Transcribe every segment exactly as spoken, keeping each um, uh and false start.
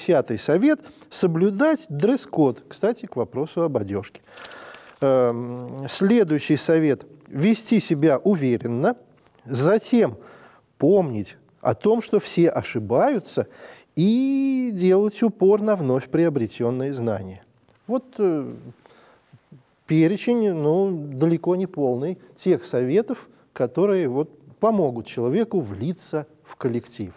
Десятый совет – соблюдать дресс-код. Кстати, к вопросу об одежке. Следующий совет – вести себя уверенно. Затем помнить о том, что все ошибаются, и делать упор на вновь приобретенные знания. Вот э, перечень, ну, далеко не полный, тех советов, которые вот, помогут человеку влиться в коллектив.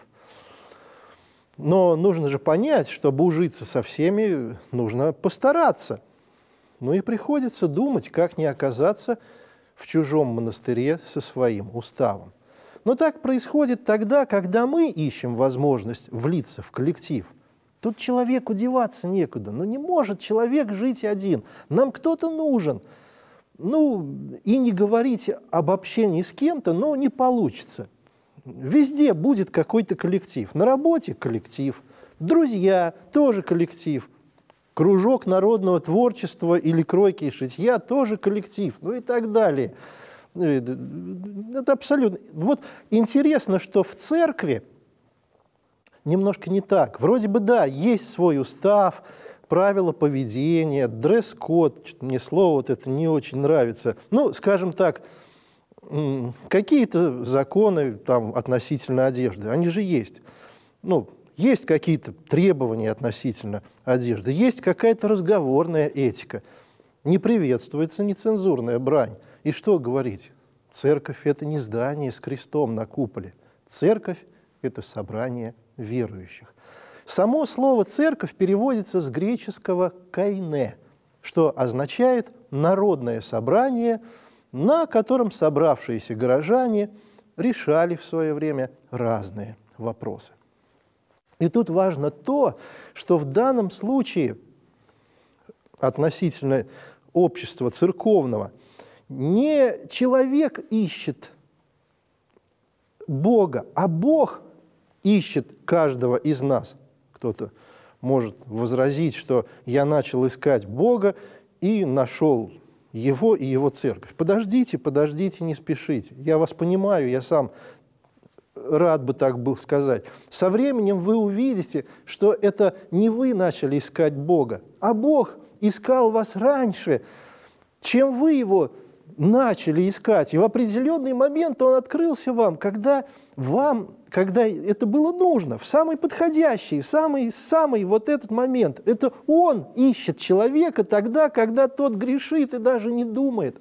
Но нужно же понять, чтобы ужиться со всеми, нужно постараться. Ну и приходится думать, как не оказаться в чужом монастыре со своим уставом. Но так происходит тогда, когда мы ищем возможность влиться в коллектив. Тут человеку деваться некуда. Ну не может человек жить один. Нам кто-то нужен. Ну и не говорить об общении с кем-то, но не получится. Везде будет какой-то коллектив. На работе коллектив, друзья тоже коллектив, кружок народного творчества или кройки и шитья тоже коллектив, ну и так далее. Это абсолютно... Вот интересно, что в церкви немножко не так. Вроде бы, да, есть свой устав, правила поведения, дресс-код. Мне слово вот это не очень нравится. Ну, скажем так, какие-то законы там, относительно одежды, они же есть. Ну, есть какие-то требования относительно одежды, есть какая-то разговорная этика. Не приветствуется нецензурная брань. И что говорить? Церковь – это не здание с крестом на куполе. Церковь – это собрание верующих. Само слово «церковь» переводится с греческого «кайне», что означает «народное собрание», на котором собравшиеся горожане решали в свое время разные вопросы. И тут важно то, что в данном случае относительно общества церковного не человек ищет Бога, а Бог ищет каждого из нас. Кто-то может возразить, что я начал искать Бога и нашел Его и Его церковь. Подождите, подождите, не спешите. Я вас понимаю, я сам рад бы так был сказать. Со временем вы увидите, что это не вы начали искать Бога, а Бог искал вас раньше, чем вы Его начали искать. И в определенный момент Он открылся вам, когда вам, когда это было нужно, в самый подходящий, самый, самый вот этот момент. Это Он ищет человека тогда, когда тот грешит и даже не думает.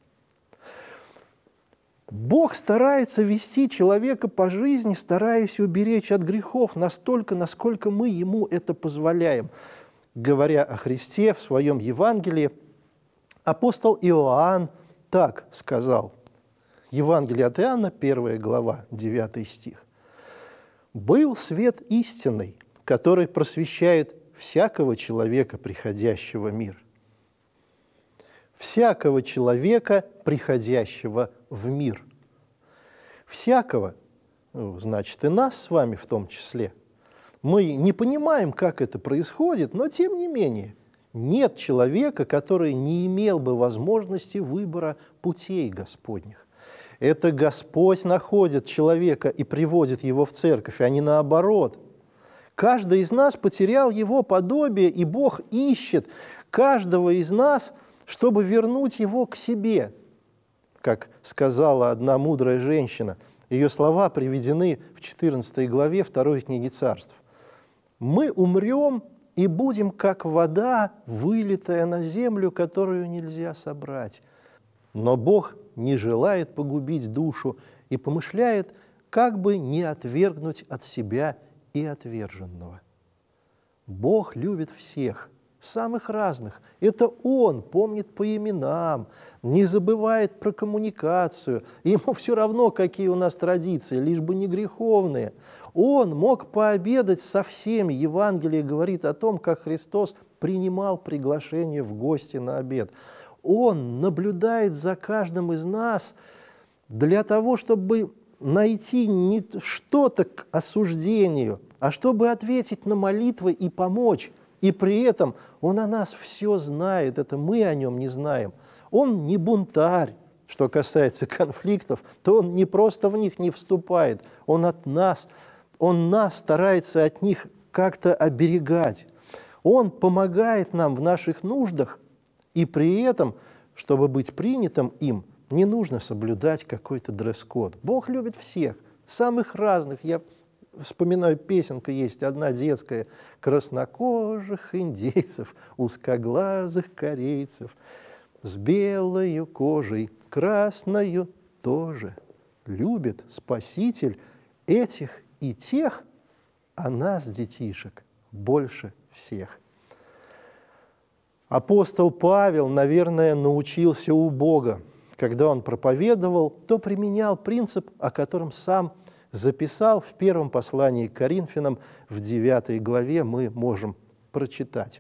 Бог старается вести человека по жизни, стараясь уберечь от грехов настолько, насколько мы Ему это позволяем. Говоря о Христе в своем Евангелии, апостол Иоанн так сказал. Евангелие от Иоанна, первая глава, девятый стих. «Был свет истинный, который просвещает всякого человека, приходящего в мир». Всякого человека, приходящего в мир. Всякого, ну, значит, и нас с вами в том числе. Мы не понимаем, как это происходит, но тем не менее, нет человека, который не имел бы возможности выбора путей Господних. Это Господь находит человека и приводит его в церковь, а не наоборот. Каждый из нас потерял его подобие, и Бог ищет каждого из нас, чтобы вернуть его к себе. Как сказала одна мудрая женщина, ее слова приведены в четырнадцатой главе второй книги Царств. «Мы умрем и будем, как вода, вылитая на землю, которую нельзя собрать. Но Бог не желает погубить душу и помышляет, как бы не отвергнуть от себя и отверженного». Бог любит всех, самых разных. Это Он помнит по именам, не забывает про коммуникацию. Ему все равно, какие у нас традиции, лишь бы не греховные. Он мог пообедать со всеми. Евангелие говорит о том, как Христос принимал приглашение в гости на обед. Он наблюдает за каждым из нас для того, чтобы найти не что-то к осуждению, а чтобы ответить на молитвы и помочь. И при этом Он о нас все знает, это мы о Нем не знаем. Он не бунтарь. Что касается конфликтов, то Он не просто в них не вступает, Он от нас, Он нас старается от них как-то оберегать. Он помогает нам в наших нуждах, и при этом, чтобы быть принятым им, не нужно соблюдать какой-то дресс-код. Бог любит всех, самых разных. Я вспоминаю, песенка есть одна детская: краснокожих индейцев, узкоглазых корейцев, с белою кожей, красною тоже. Любит Спаситель этих и тех, а нас, детишек, больше всех. Апостол Павел, наверное, научился у Бога. Когда он проповедовал, то применял принцип, о котором сам записал в первом послании к Коринфянам в девятой главе, мы можем прочитать.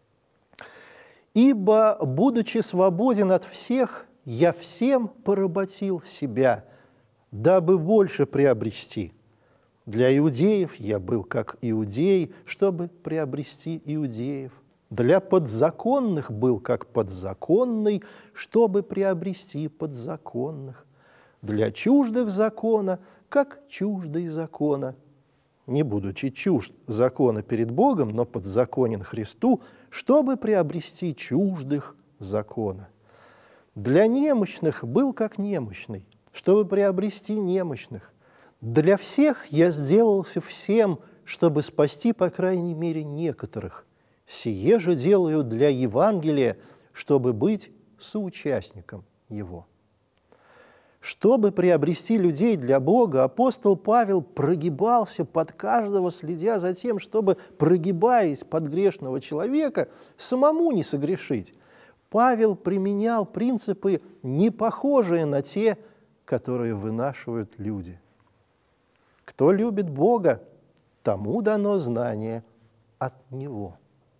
«Ибо, будучи свободен от всех, я всем поработил себя, дабы больше приобрести. Для иудеев я был как иудей, чтобы приобрести иудеев. Для подзаконных был как подзаконный, чтобы приобрести подзаконных. Для чуждых закона, как чуждый закона, не будучи чужд закона перед Богом, но подзаконен Христу, чтобы приобрести чуждых закона. Для немощных был как немощный, чтобы приобрести немощных. Для всех я сделался всем, чтобы спасти, по крайней мере, некоторых. Сие же делаю для Евангелия, чтобы быть соучастником его». Чтобы приобрести людей для Бога, апостол Павел прогибался под каждого, следя за тем, чтобы, прогибаясь под грешного человека, самому не согрешить. Павел применял принципы, не похожие на те, которые вынашивают люди. Кто любит Бога, тому дано знание от Него.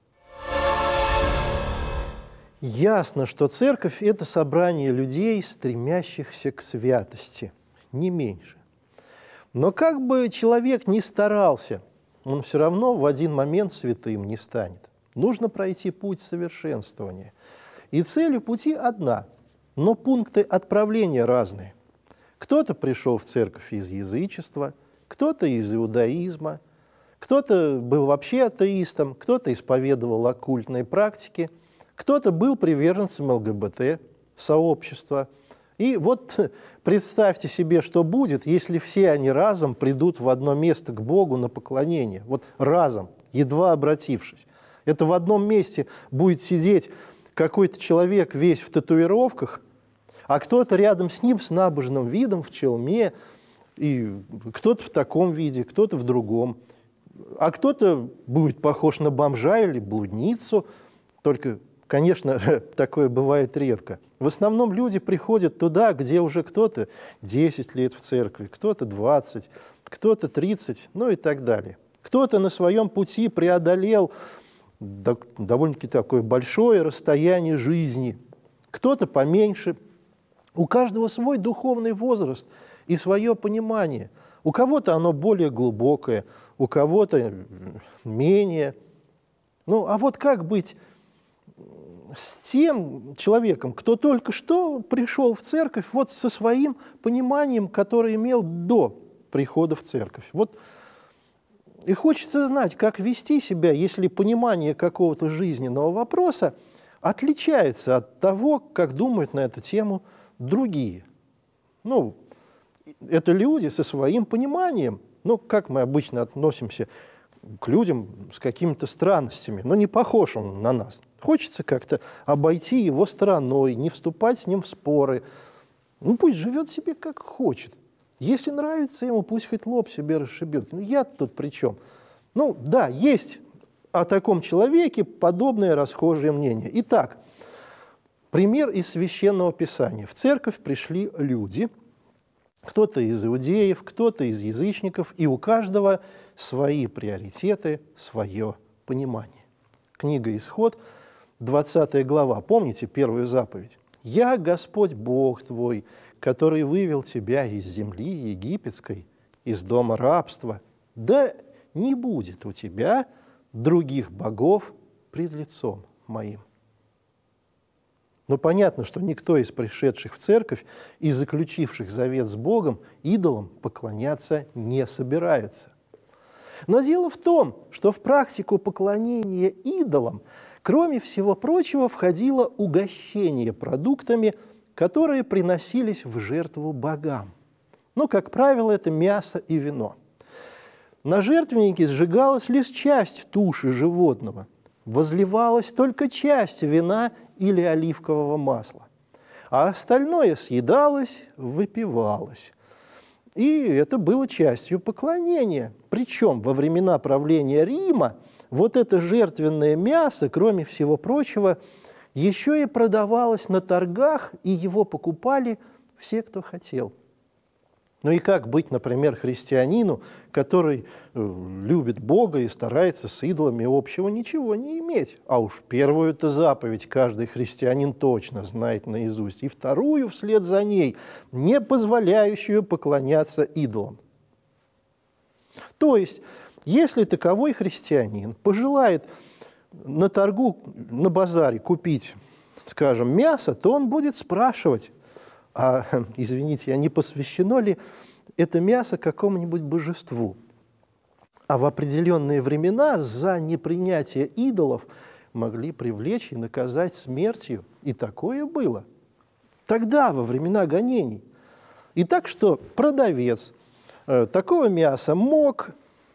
Ясно, что церковь – это собрание людей, стремящихся к святости, не меньше. Но как бы человек ни старался, он все равно в один момент святым не станет. Нужно пройти путь совершенствования. И цель пути одна, но пункты отправления разные. Кто-то пришел в церковь из язычества, кто-то из иудаизма, кто-то был вообще атеистом, кто-то исповедовал оккультные практики, кто-то был приверженцем ЛГБТ-сообщества. И вот представьте себе, что будет, если все они разом придут в одно место к Богу на поклонение. Вот разом, едва обратившись. Это в одном месте будет сидеть какой-то человек весь в татуировках, а кто-то рядом с ним с набожным видом, в челме, и кто-то в таком виде, кто-то в другом. А кто-то будет похож на бомжа или блудницу, только... Конечно, такое бывает редко. В основном люди приходят туда, где уже кто-то десять лет в церкви, кто-то двадцать, кто-то тридцать, ну и так далее. Кто-то на своем пути преодолел довольно-таки такое большое расстояние жизни, кто-то поменьше. У каждого свой духовный возраст и свое понимание. У кого-то оно более глубокое, у кого-то менее. Ну, а вот как быть с тем человеком, кто только что пришел в церковь, вот со своим пониманием, которое имел до прихода в церковь. Вот и хочется знать, как вести себя, если понимание какого-то жизненного вопроса отличается от того, как думают на эту тему другие. Ну, это люди со своим пониманием. Ну, как мы обычно относимся к людям с какими-то странностями, но не похож он на нас. Хочется как-то обойти его стороной, не вступать с ним в споры. Ну, пусть живет себе как хочет. Если нравится ему, пусть хоть лоб себе расшибет. Ну, я тут при чем? Ну, да, есть о таком человеке подобное расхожее мнение. Итак, пример из Священного Писания. В церковь пришли люди, кто-то из иудеев, кто-то из язычников, и у каждого свои приоритеты, свое понимание. Книга «Исход», двадцатая глава. Помните первую заповедь? «Я Господь Бог твой, который вывел тебя из земли египетской, из дома рабства. Да не будет у тебя других богов пред лицом моим». Но понятно, что никто из пришедших в церковь и заключивших завет с Богом идолам поклоняться не собирается. Но дело в том, что в практику поклонения идолам, кроме всего прочего, входило угощение продуктами, которые приносились в жертву богам. Ну, как правило, это мясо и вино. На жертвеннике сжигалась лишь часть туши животного, возливалась только часть вина или оливкового масла, а остальное съедалось, выпивалось. И это было частью поклонения. Причем во времена правления Рима вот это жертвенное мясо, кроме всего прочего, еще и продавалось на торгах, и его покупали все, кто хотел. Ну и как быть, например, христианину, который любит Бога и старается с идолами общего ничего не иметь? А уж первую-то заповедь каждый христианин точно знает наизусть, и вторую вслед за ней, не позволяющую поклоняться идолам. То есть, если таковой христианин пожелает на торгу, на базаре купить, скажем, мясо, то он будет спрашивать: а, извините, а не посвящено ли это мясо какому-нибудь божеству? А в определенные времена за непринятие идолов могли привлечь и наказать смертью. И такое было. Тогда, во времена гонений. И так что продавец э, такого мяса мог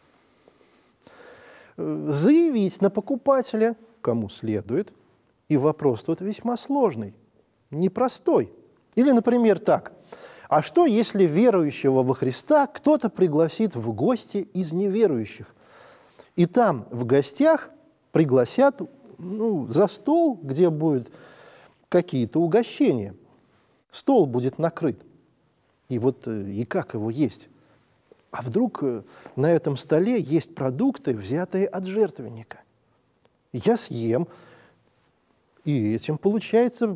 э, заявить на покупателя, кому следует, и вопрос тут весьма сложный, непростой. Или, например, так: а что, если верующего во Христа кто-то пригласит в гости из неверующих? И там в гостях пригласят, ну, за стол, где будут какие-то угощения. Стол будет накрыт. И вот и как его есть? А вдруг на этом столе есть продукты, взятые от жертвенника? Я съем, и этим, получается,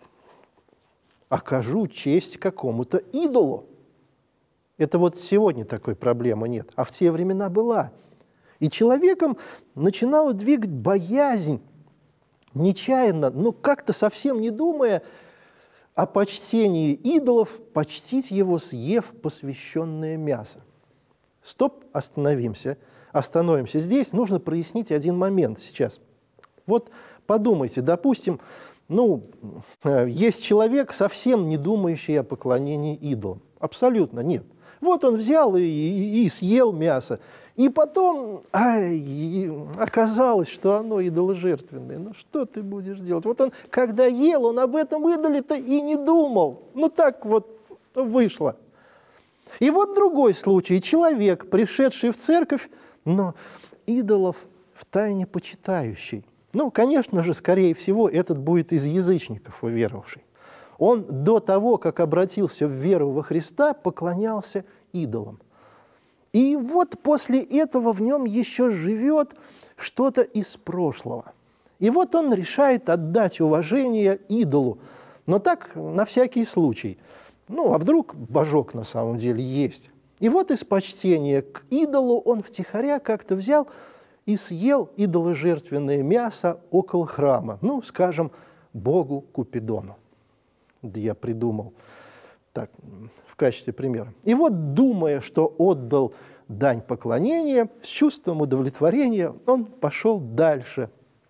окажу честь какому-то идолу. Это вот сегодня такой проблемы нет, а в те времена была. И человеком начинала двигать боязнь, нечаянно, но как-то совсем не думая о почтении идолов, почтить его, съев посвященное мясо. Стоп, остановимся. Остановимся здесь. Нужно прояснить один момент сейчас. Вот подумайте, допустим, ну, есть человек, совсем не думающий о поклонении идолам. Абсолютно нет. Вот он взял и, и, и съел мясо. И потом ай, и оказалось, что оно идоложертвенное. Ну, что ты будешь делать? Вот он, когда ел, он об этом идоле-то и не думал. Ну, так вот вышло. И вот другой случай. Человек, пришедший в церковь, но идолов втайне почитающий. Ну, конечно же, скорее всего, этот будет из язычников уверовавший. Он до того, как обратился в веру во Христа, поклонялся идолам. И вот после этого в нем еще живет что-то из прошлого. И вот он решает отдать уважение идолу, но так на всякий случай. Ну, а вдруг божок на самом деле есть? И вот из почтения к идолу он втихаря как-то взял и съел идоложертвенное мясо около храма, ну, скажем, богу Купидону. Я придумал так, в качестве примера. И вот, думая, что отдал дань поклонения, с чувством удовлетворения он пошел дальше.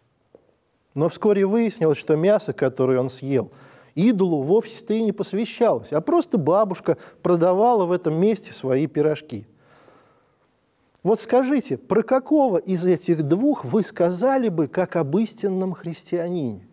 Но вскоре выяснилось, что мясо, которое он съел, идолу вовсе-то и не посвящалось, а просто бабушка продавала в этом месте свои пирожки. Вот скажите, про какого из этих двух вы сказали бы, как об истинном христианине?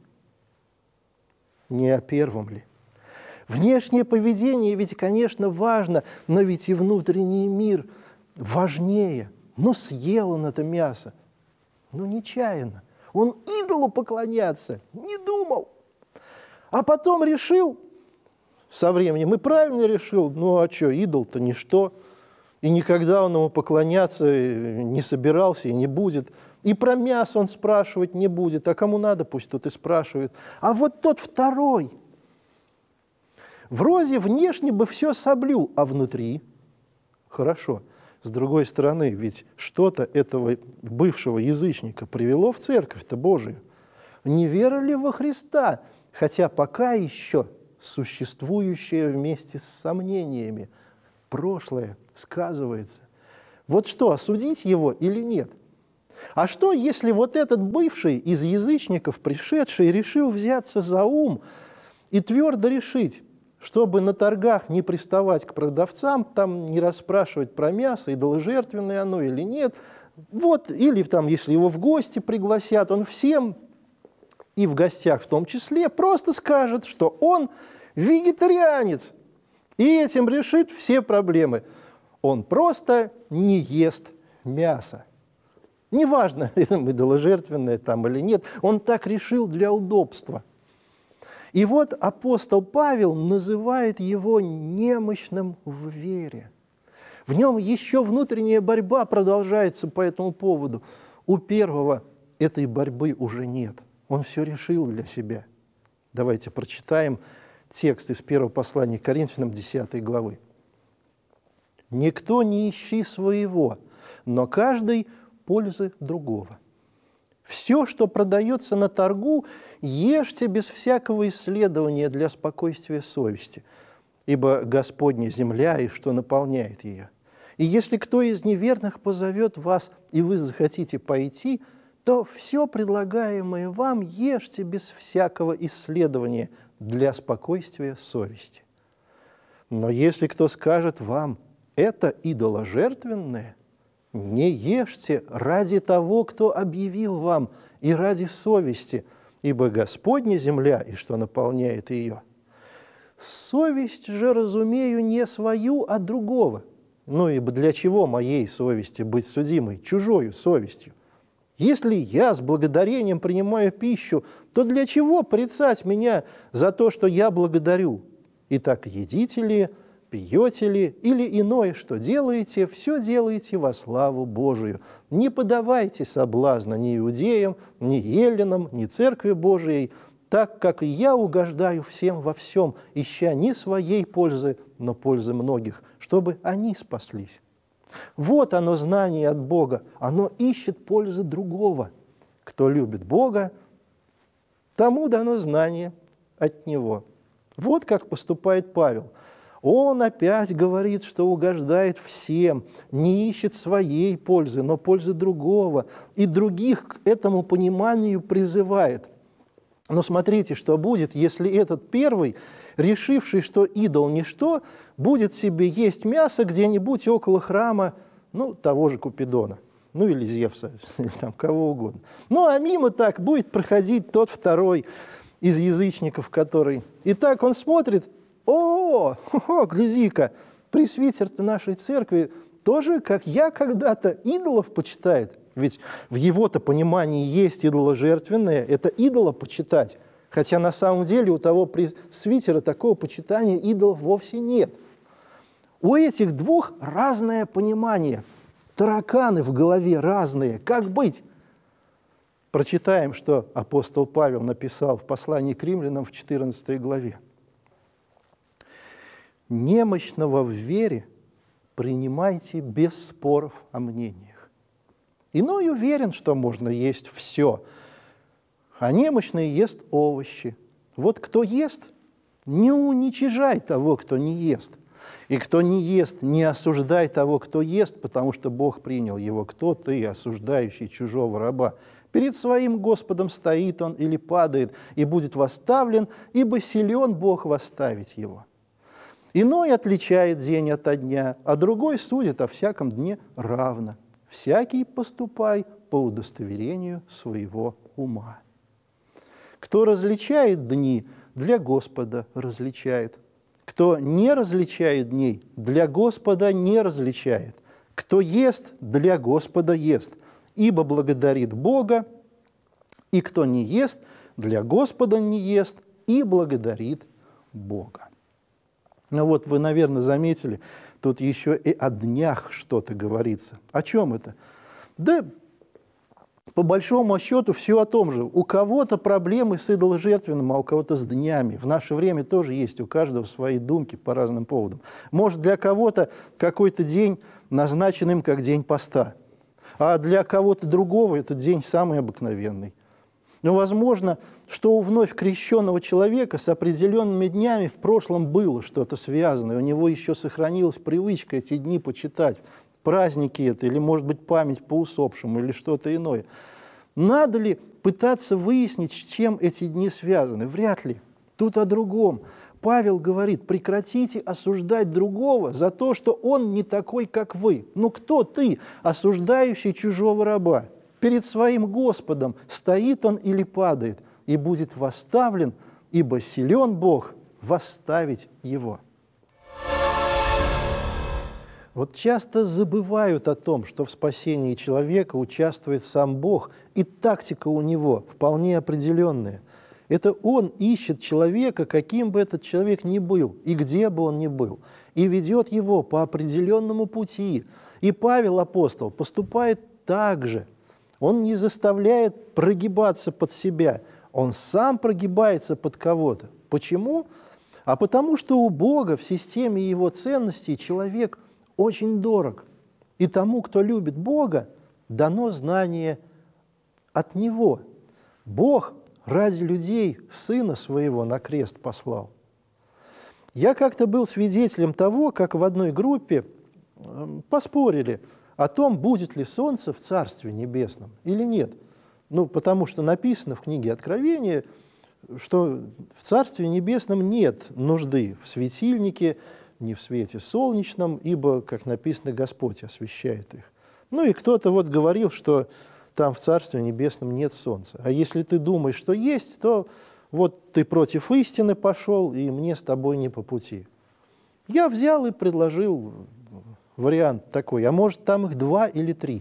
Не о первом ли? Внешнее поведение ведь, конечно, важно, но ведь и внутренний мир важнее. Ну, съел он это мясо, ну, нечаянно. Он идолу поклоняться не думал. А потом решил, со временем и правильно решил, ну, а что, идол-то ничто. И никогда он ему поклоняться не собирался и не будет. И про мясо он спрашивать не будет. А кому надо, пусть тот и спрашивает. А вот тот второй, вроде внешне бы все соблюл, а внутри хорошо. С другой стороны, ведь что-то этого бывшего язычника привело в церковь-то Божию. Не верили во Христа, хотя пока еще существующее вместе с сомнениями прошлое сказывается. Вот что, осудить его или нет? А что, если вот этот бывший из язычников, пришедший, решил взяться за ум и твердо решить, чтобы на торгах не приставать к продавцам, там не расспрашивать про мясо, идоложертвенное оно или нет, вот, или там, если его в гости пригласят, он всем, и в гостях в том числе, просто скажет, что он вегетарианец, и этим решит все проблемы. Он просто не ест мясо. Неважно, это идоложертвенное там или нет, он так решил для удобства. И вот апостол Павел называет его немощным в вере. В нем еще внутренняя борьба продолжается по этому поводу. У первого этой борьбы уже нет. Он все решил для себя. Давайте прочитаем текст из первого послания к Коринфянам, десятой главы. «Никто не ищи своего, но каждый пользы другого. Все, что продается на торгу, ешьте без всякого исследования для спокойствия совести, ибо Господня земля и что наполняет ее. И если кто из неверных позовет вас, и вы захотите пойти, то все предлагаемое вам ешьте без всякого исследования для спокойствия совести. Но если кто скажет вам, это идоложертвенное, не ешьте ради того, кто объявил вам, и ради совести, ибо Господня земля, и что наполняет ее. Совесть же разумею не свою, а другого. Ну, ибо для чего моей совести быть судимой чужою совестью? Если я с благодарением принимаю пищу, то для чего порицать меня за то, что я благодарю? Итак, едите ли, пьете ли или иное, что делаете, все делаете во славу Божию. Не подавайте соблазна ни иудеям, ни эллинам, ни Церкви Божией, так как и я угождаю всем во всем, ища не своей пользы, но пользы многих, чтобы они спаслись. Вот оно знание от Бога, оно ищет пользы другого. Кто любит Бога, тому дано знание от Него. Вот как поступает Павел. Он опять говорит, что угождает всем, не ищет своей пользы, но пользы другого, и других к этому пониманию призывает. Но смотрите, что будет, если этот первый, решивший, что идол ничто, будет себе есть мясо где-нибудь около храма, ну, того же Купидона, ну, или Зевса, или там кого угодно. Ну, а мимо так будет проходить тот второй из язычников, который... И так он смотрит, о, о, гляди-ка, пресвитер-то нашей церкви тоже, как я когда-то, идолов почитает. Ведь в его-то понимании есть идоложертвенное, это идола почитать. Хотя на самом деле у того пресвитера такого почитания идолов вовсе нет. У этих двух разное понимание. Тараканы в голове разные. Как быть? Прочитаем, что апостол Павел написал в послании к римлянам в четырнадцатой главе. «Немощного в вере принимайте без споров о мнениях. Иной уверен, что можно есть все, а немощный ест овощи. Вот кто ест, не уничижай того, кто не ест. И кто не ест, не осуждай того, кто ест, потому что Бог принял его. Кто ты, осуждающий чужого раба? Перед своим Господом стоит он или падает, и будет восставлен, ибо силен Бог восставить его. Иной отличает день ото дня, а другой судит о всяком дне равно. Всякий поступай по удостоверению своего ума. Кто различает дни, для Господа различает. Кто не различает дней, для Господа не различает. Кто ест, для Господа ест, ибо благодарит Бога, и кто не ест, для Господа не ест, и благодарит Бога». Ну вот вы, наверное, заметили, тут еще и о днях что-то говорится. О чем это? Да, по большому счету, все о том же. У кого-то проблемы с идоложертвенным, а у кого-то с днями. В наше время тоже есть, у каждого свои думки по разным поводам. Может, для кого-то какой-то день назначен им как день поста, а для кого-то другого этот день самый обыкновенный. Но возможно, что у вновь крещенного человека с определенными днями в прошлом было что-то связанное, у него еще сохранилась привычка эти дни почитать. праздники это, или, может быть, память по усопшим, или что-то иное. Надо ли пытаться выяснить, с чем эти дни связаны? Вряд ли. Тут о другом. Павел говорит: прекратите осуждать другого за то, что он не такой, как вы. Ну кто ты, осуждающий чужого раба? Перед своим Господом стоит он или падает, и будет восставлен, ибо силен Бог восставить его. Вот часто забывают о том, что в спасении человека участвует сам Бог, и тактика у него вполне определенная. Это Он ищет человека, каким бы этот человек ни был, и где бы он ни был, и ведет его по определенному пути. И Павел, апостол, поступает так же. Он не заставляет прогибаться под себя, он сам прогибается под кого-то. Почему? А потому что у Бога в системе Его ценностей человек очень дорог. И тому, кто любит Бога, дано знание от Него. Бог ради людей Сына Своего на крест послал. Я как-то был свидетелем того, как в одной группе поспорили о том, будет ли солнце в Царстве Небесном или нет. Ну, потому что написано в книге Откровения, что в Царстве Небесном нет нужды в светильнике, ни в свете солнечном, ибо, как написано, Господь освещает их. Ну и кто-то вот говорил, что там в Царстве Небесном нет солнца. А если ты думаешь, что есть, то вот ты против истины пошел, и мне с тобой не по пути. Я взял и предложил вариант такой, а может, там их два или три.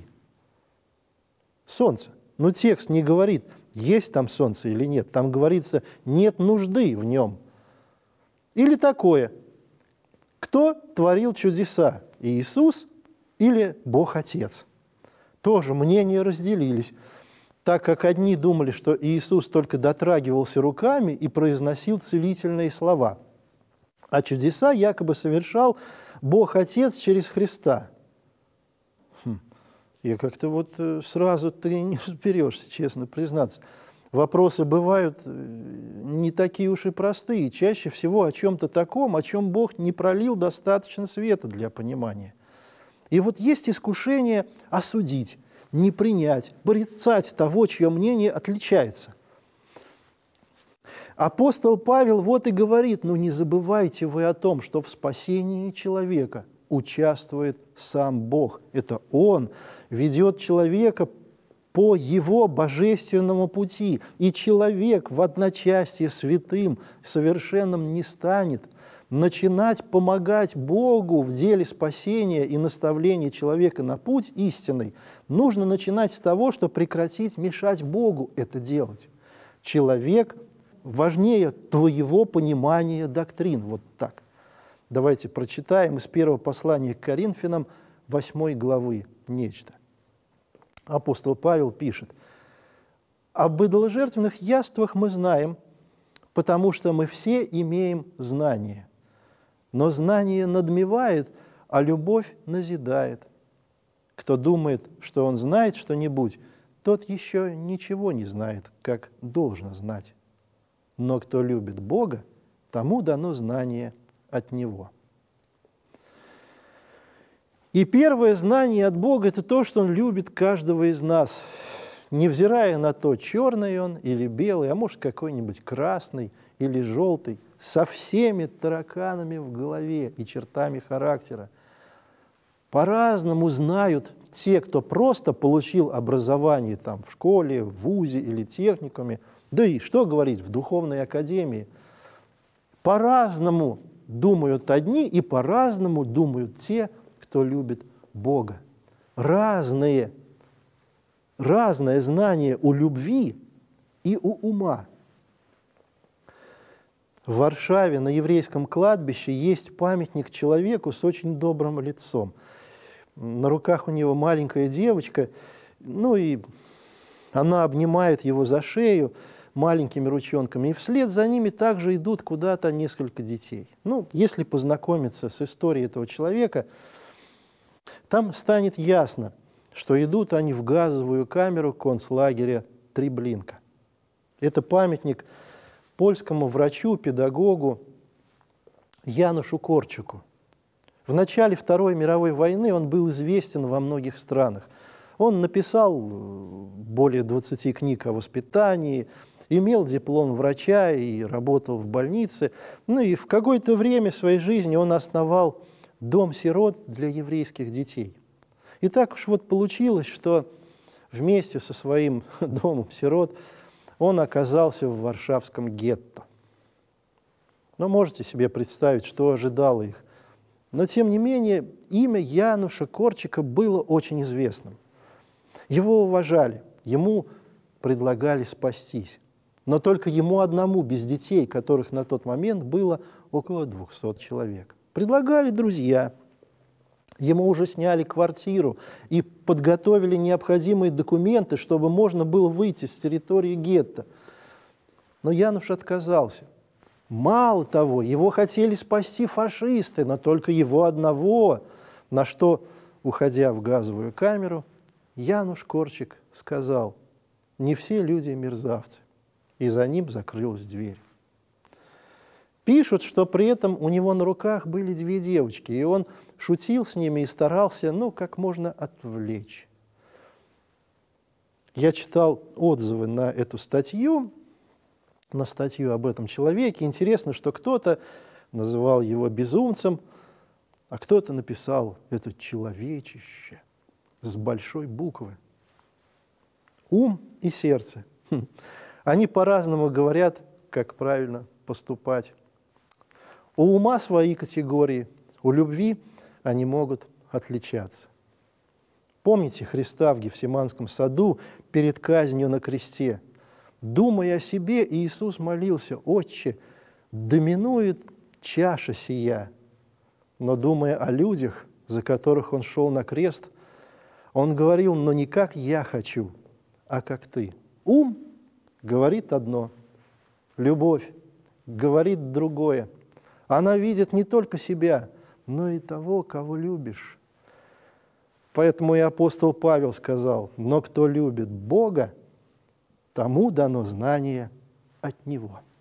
Солнце. Но текст не говорит, есть там солнце или нет. Там говорится, нет нужды в нем. Или такое. Кто творил чудеса? Иисус или Бог Отец? Тоже мнения разделились, так как одни думали, что Иисус только дотрагивался руками и произносил целительные слова, а чудеса якобы совершал Бог Отец через Христа. Хм. Я как-то вот сразу ты не разберешься, честно признаться. Вопросы бывают не такие уж и простые, чаще всего о чем-то таком, о чем Бог не пролил достаточно света для понимания. И вот есть искушение осудить, не принять, порицать того, чье мнение отличается. Апостол Павел вот и говорит, ну не забывайте вы о том, что в спасении человека участвует сам Бог. Это Он ведет человека по Его божественному пути. И человек в одночасье святым, совершенным не станет. Начинать помогать Богу в деле спасения и наставления человека на путь истинный нужно начинать с того, что прекратить мешать Богу это делать. Человек важнее твоего понимания доктрин. Вот так. Давайте прочитаем из первого послания к Коринфянам восьмой главы нечто. Апостол Павел пишет: «Об идоложертвенных яствах мы знаем, потому что мы все имеем знание. Но знание надмевает, а любовь назидает. Кто думает, что он знает что-нибудь, тот еще ничего не знает, как должно знать. Но кто любит Бога, тому дано знание от Него». И первое знание от Бога – это то, что Он любит каждого из нас, невзирая на то, черный он или белый, а может, какой-нибудь красный или желтый, со всеми тараканами в голове и чертами характера. По-разному знают те, кто просто получил образование там, в школе, в вузе или техникуме, да и что говорить, в духовной академии. По-разному думают одни и по-разному думают те, кто любит Бога. Разные, разное знание у любви и у ума. В Варшаве на еврейском кладбище есть памятник человеку с очень добрым лицом. На руках у него маленькая девочка, ну и она обнимает его за шею маленькими ручонками, и вслед за ними также идут куда-то несколько детей. Ну, если познакомиться с историей этого человека, там станет ясно, что идут они в газовую камеру концлагеря Треблинка. Это памятник польскому врачу, педагогу Янушу Корчуку. В начале Второй мировой войны он был известен во многих странах. Он написал более двадцати книг о воспитании, имел диплом врача и работал в больнице. Ну и в какое-то время своей жизни он основал дом-сирот для еврейских детей. И так уж вот получилось, что вместе со своим домом-сирот он оказался в варшавском гетто. Но можете себе представить, что ожидало их. Но, тем не менее, имя Януша Корчика было очень известным. Его уважали, ему предлагали спастись. Но только ему одному, без детей, которых на тот момент было около двухсот человек. Предлагали друзья. Ему уже сняли квартиру и подготовили необходимые документы, чтобы можно было выйти с территории гетто. Но Януш отказался. Мало того, его хотели спасти фашисты, но только его одного, на что, уходя в газовую камеру, Януш Корчик сказал: «Не все люди мерзавцы», и за ним закрылась дверь. Пишут, что при этом у него на руках были две девочки, и он шутил с ними и старался, ну, как можно отвлечь. Я читал отзывы на эту статью, на статью об этом человеке. Интересно, что кто-то называл его безумцем, а кто-то написал «это человечище» с большой буквы. Ум и сердце. Хм. Они по-разному говорят, как правильно поступать. У ума свои категории, у любви они могут отличаться. Помните Христа в Гефсиманском саду перед казнью на кресте? Думая о себе, Иисус молился: «Отче, доминует чаша сия». Но думая о людях, за которых Он шел на крест, Он говорил: «Но не как я хочу, а как ты». Ум говорит одно, любовь говорит другое. Она видит не только себя, но и того, кого любишь. Поэтому и апостол Павел сказал: «Но кто любит Бога, тому дано знание от Него».